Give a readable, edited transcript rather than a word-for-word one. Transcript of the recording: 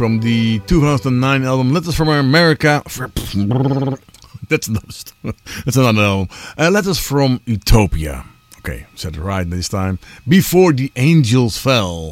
from the 2009 album Letters from America. That's another album. Letters from Utopia. Okay, said it right this time. Before the Angels Fell.